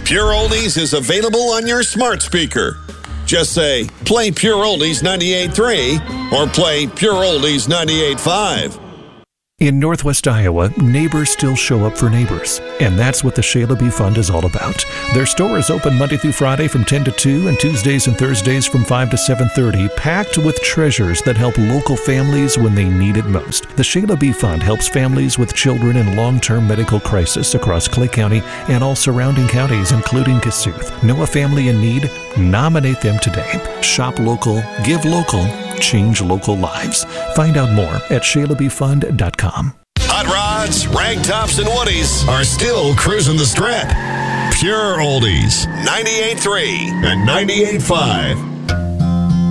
Pure Oldies is available on your smart speaker. Just say, play Pure Oldies 98.3 or play Pure Oldies 98.5. In Northwest Iowa, neighbors still show up for neighbors, and that's what the Shayla B Fund is all about. Their store is open Monday through Friday from 10 to 2 and Tuesdays and Thursdays from 5 to 7:30, packed with treasures that help local families when they need it most. The Shayla B Fund helps families with children in long-term medical crisis across Clay County and all surrounding counties, including Kossuth. Know a family in need? Nominate them today. Shop local, give local, change local lives. Find out more at ShaylaBFund.com. Hot rods, rag tops, and woodies are still cruising the strip. Pure Oldies, 98.3 and 98.5.